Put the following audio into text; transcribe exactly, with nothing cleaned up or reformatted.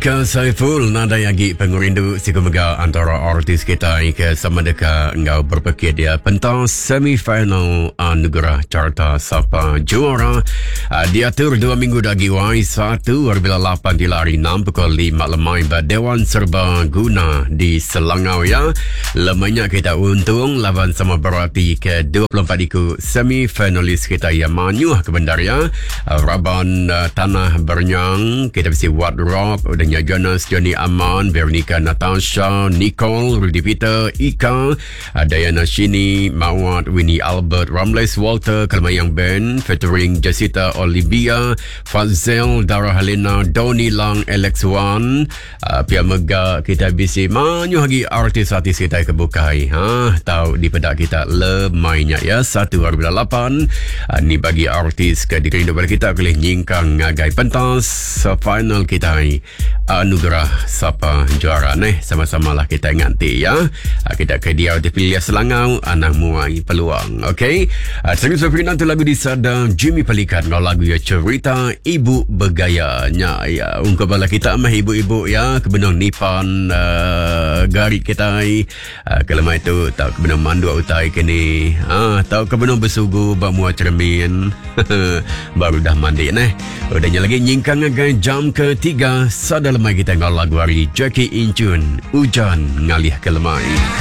Ke Saiful nada yagi pengurindu sikumega antara artis kita ke sama deka engkau berpikir dia pentas semifinal anugerah carta sapa juara uh, diatur dua minggu dagi wai satu apabila lapan dilari enam pukul lima lemai Dewan Serba Guna di Selangau ya. Lemanya kita untung lawan sama berarti ke dua puluh empat iku semifinalis kita yang manyuh ke bendaria uh, Raban uh, Tanah Bernyang kita besi Wat Rock dan Jonas, Johnny Aman, Veronica Natasha, Nicole, Rudy Peter, Ika, Diana Shini, Mawat, Winnie Albert, Ramles Walter, Kalmayang Ben, featuring Jessica Olivia, Fazel, Dara Helena, Donny Lang, Alex Wan, uh, Pia Mega kita bisi manyu lagi artis-artis kita kebukai. Ha, tahu di pedak kita lemainya ya satu hari lapan. Uh, ni bagi artis ke dikerindu pada kita boleh nyingkang ngagai pentas so, final kita anugerah sapa juara nih sama-sama lah kita nganti ya. Uh, kita ke dia dipilih Selangau anak muai peluang. Okey. Uh, Terus berpindah tu lagu di sada Jimmy Pelikan lagu ya cerita ibu bergayanya ya. Ungkap bala kita mah ibu-ibu ya kebenang nipan uh, garik kita uh, kalau mai tu tak kebenang mandu utai kini ah tahu kebenang bersugu bamua cermin baru dah mandi neh udahnya lagi nyingkang agai jam ketiga sada lemai kita ngal lagu hari Jackie Inchun hujan ngalih ke lemai.